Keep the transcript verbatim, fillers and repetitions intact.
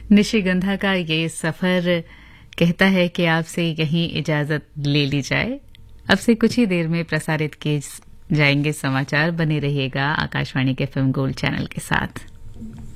निशिगंधा का ये सफर कहता है कि आपसे यहीं इजाजत ले ली जाए। अब से कुछ ही देर में प्रसारित किए जाएंगे समाचार। बने रहिएगा आकाशवाणी के एफएम गोल्ड चैनल के साथ।